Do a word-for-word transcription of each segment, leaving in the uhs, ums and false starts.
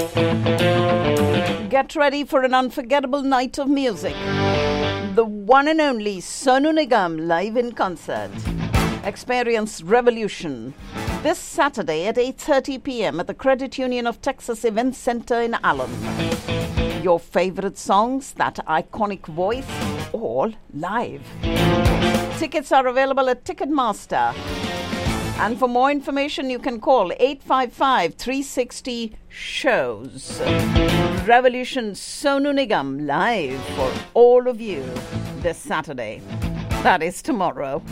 Get ready for an unforgettable night of music. The one and only Sonu Nigam live in concert. Experience Revolution this Saturday at eight thirty p.m. at the Credit Union of Texas Event Center in Allen. Your favorite songs, that iconic voice, all live. Tickets are available at Ticketmaster. And for more information, you can call eight five five, three six zero, shows. Revolution Sonu Nigam live for all of you this Saturday. That is tomorrow.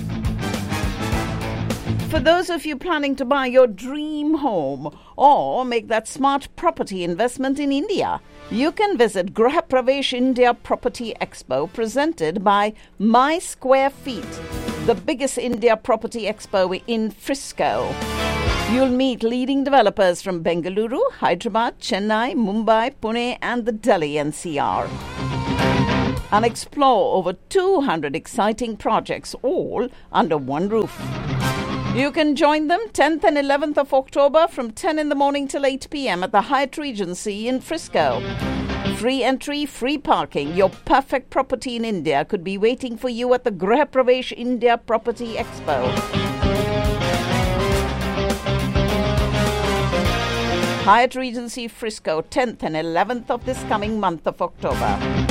For those of you planning to buy your dream home or make that smart property investment in India, you can visit Grah Pravesh India Property Expo presented by My Square Feet, the biggest India property expo in Frisco. You'll meet leading developers from Bengaluru, Hyderabad, Chennai, Mumbai, Pune and the Delhi N C R. And explore over two hundred exciting projects all under one roof. You can join them tenth and eleventh of October from ten in the morning till eight p.m. at the Hyatt Regency in Frisco. Free entry, free parking. Your perfect property in India could be waiting for you at the Grah Pravesh India Property Expo. Hyatt Regency Frisco, tenth and eleventh of this coming month of October.